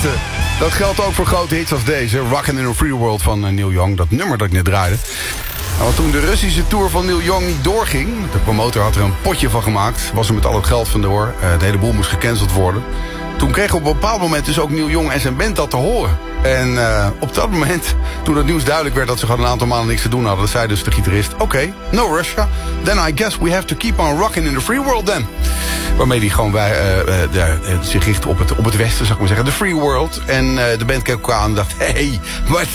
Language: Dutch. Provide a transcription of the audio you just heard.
beste. Dat geldt ook voor grote hits als deze. Rockin' in a Free World van Neil Young. Dat nummer dat ik net draaide. Nou, toen de Russische tour van Neil Young niet doorging... de promotor had er een potje van gemaakt. Was er met al het geld vandoor. De hele boel moest gecanceld worden. Toen kreeg op een bepaald moment dus ook Neil Young en zijn band dat te horen. En op dat moment, toen het nieuws duidelijk werd... dat ze gewoon een aantal maanden niks te doen hadden... zei dus de gitarist, oké, no Russia. Then I guess we have to keep on rocking in the free world then. Waarmee hij gewoon zich richtte op het westen, zou ik maar zeggen. De free world. En de band keek elkaar aan en dacht... hey, wat